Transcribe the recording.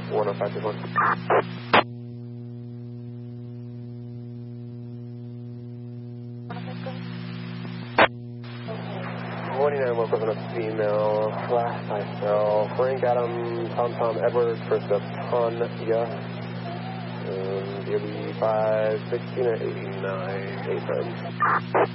10521. 29 local up female, last myself, Frank Adam, Tom Edward, first up Tanya, DOB 516 at 89, 8 times.